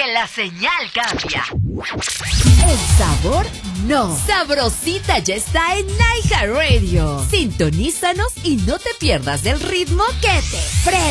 que la señal cambia. El sabor no. Sabrosita ya está en iHeartRadio. Sintonízanos y no te pierdas del ritmo que te frena.